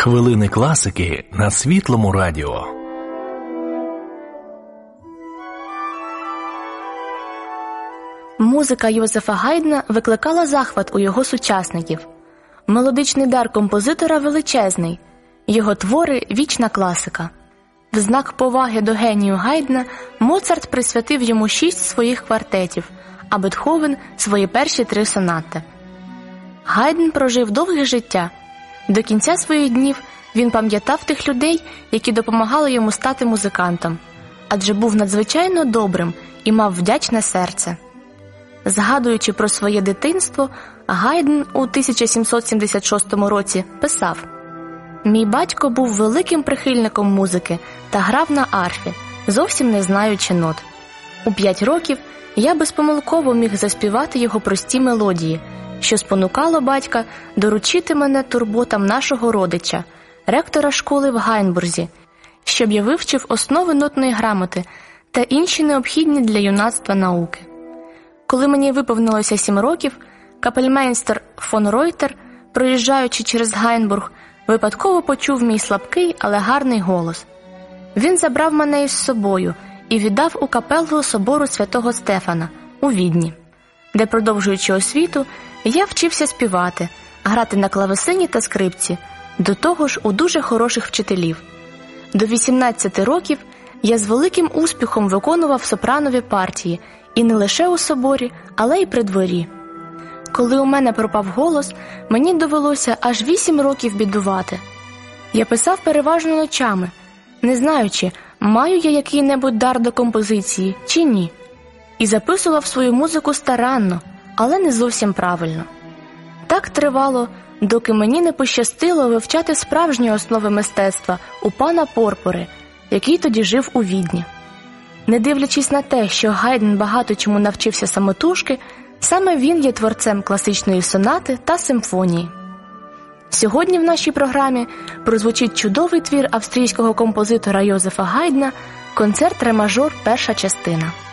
Хвилини класики на Світлому радіо. Музика Йозефа Гайдна викликала захват у його сучасників. Мелодичний дар композитора величезний, його твори – вічна класика. В знак поваги до генію Гайдна Моцарт присвятив йому 6 своїх квартетів, а Бетховен – свої перші 3 сонати. Гайдн прожив довге життя. До кінця своїх днів він пам'ятав тих людей, які допомагали йому стати музикантом, адже був надзвичайно добрим і мав вдячне серце. Згадуючи про своє дитинство, Гайдн у 1776 році писав: «Мій батько був великим прихильником музики та грав на арфі, зовсім не знаючи нот. У 5 років я безпомилково міг заспівати його прості мелодії, що спонукало батька доручити мене турботам нашого родича, ректора школи в Гайнбурзі, щоб я вивчив основи нотної грамоти та інші необхідні для юнацтва науки. Коли мені виповнилося 7 років, капельмейстер фон Ройтер, проїжджаючи через Гайнбург, випадково почув мій слабкий, але гарний голос. Він забрав мене із собою і віддав у капеллу собору святого Стефана у Відні, де, продовжуючи освіту, я вчився співати, грати на клавесині та скрипці, до того ж у дуже хороших вчителів. До 18 років я з великим успіхом виконував сопранові партії, і не лише у соборі, але й при дворі. Коли у мене пропав голос, мені довелося аж 8 років бідувати. Я писав переважно ночами, не знаючи, маю я який-небудь дар до композиції чи ні. І записував свою музику старанно, але не зовсім правильно. Так тривало, доки мені не пощастило вивчати справжні основи мистецтва у пана Порпори, який тоді жив у Відні. Не дивлячись на те, що Гайдн багато чому навчився самотужки, саме він є творцем класичної сонати та симфонії. Сьогодні в нашій програмі прозвучить чудовий твір австрійського композитора Йозефа Гайдна «Концерт ре мажор, перша частина».